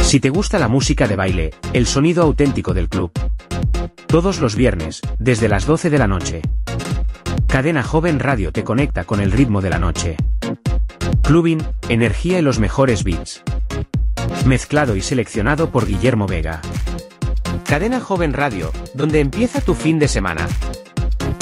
Si te gusta la música de baile, el sonido auténtico del club. Todos los viernes, desde las 12 de la noche. Cadena Joven Radio te conecta con el ritmo de la noche. Clubbing, energía y los mejores beats. Mezclado y seleccionado por Guillermo Vega. Cadena Joven Radio, donde empieza tu fin de semana.